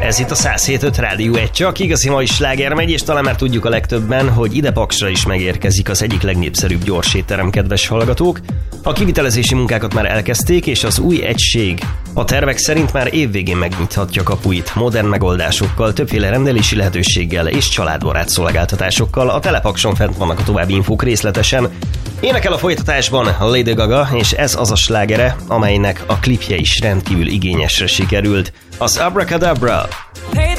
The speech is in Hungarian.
Ez itt a 107.5 Rádió 1, csak igazi mai sláger megy, és talán már tudjuk a legtöbben, hogy ide Paksra is megérkezik az egyik legnépszerűbb gyors étterem, kedves hallgatók. A kivitelezési munkákat már elkezdték, és az új egység a tervek szerint már évvégén megnyithatja kapuit modern megoldásokkal, többféle rendelési lehetőséggel és családbarát szolgáltatásokkal. A Telepakson fent vannak a további infók részletesen. Énekel a folytatásban Lady Gaga, és ez az a slágere, amelynek a klipje is rendkívül igényesre sikerült. Az Abracadabra. Hey